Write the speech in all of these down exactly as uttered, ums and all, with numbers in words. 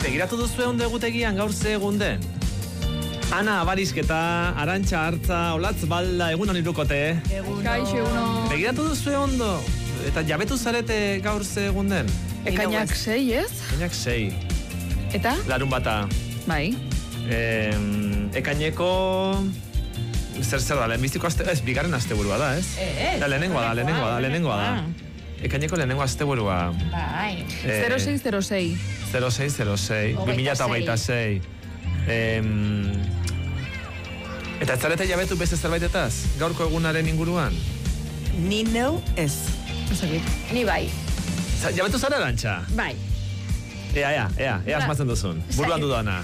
begiratu duzu ondo egutegian gaur ze egun den? Ana Abarisketa, Arantxa Artza, Olatz Balda, egun hon irukote. Egun hon. Begiratu duzu ondo, eta jabetu zarete gaur ze egun den? Ekainak sei, ez? Ekainak sei. Eta? Larun bata. Bai. Eh, ekaineko... Zer zer da, lehenbiztiko aste... Ez, bigarren aste burua da, ez? Ez. Da, lehenengoa da, lehenengoa da, lehenengoa da. Ekaineko lehenengo aste burua. Bai. zero sei zero sei. zero sei zero sei. bi mila hogeita sei. Eta ez zarete jabetu beste zerbaitetaz? Gaurko egunaren inguruan? Ni neu ez. Ni bai. Jabetu zara, Arantxa? Bai. Ea, ea, ea, ea asmatzen duzun. Buruan dudana.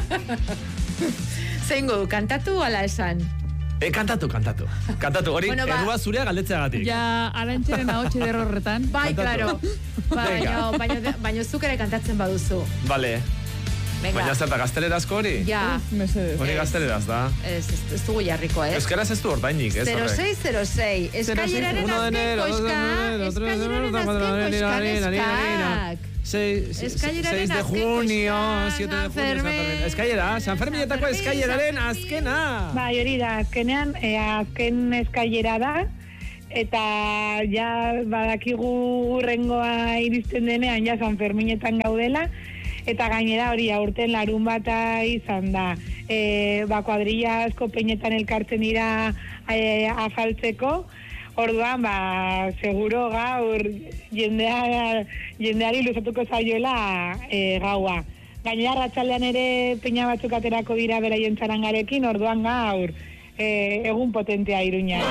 Zein du, kantatu ala esan? E, kantatu, kantatu. Kantatu, hori, Bueno, ba- errua zurea galdetzeagatik. Ja, Arantxeren ahotxe derro horretan. Bai, Kantatu. claro. Baina, baina, baina zuk ere kantatzen baduzu. Vale. Venga. Baina zer da, gaztelerazko hori? Ja. Mesedez. Hori gazteleraz da. Ez, ez, ez dugu jarriko, eh? Euskaraz ez du ordainik, ez zero horrek. sei zero sei. Eskaileraren uno de enero, azken dos de koska. enero, tres de enero, Eskaileraren cuatro de azken enero, koska harina, harina, harina. neskak. seis Eskaileraren de azken junio, koska, siete de San junio, San Fermin. Fermin. Eskailera, San Ferminetako San Fermin, eskailleraren San Fermin. azkena. Bai, hori da, azkenean, e, azken eskailera da, eta ja badakigu urrengoa iristen denean, ja San Ferminetan gaudela, eta gainera hori aurten larun bata izan da. E, ba, kuadrilla asko peinetan elkartzen dira e, afaltzeko, orduan, ba, seguro gaur jendea, jendeari luzatuko zaioela e, gaua. Gainera, arratsaldean ere peina batzuk aterako dira beraien txarangarekin, orduan gaur e, egun potentea Iruña.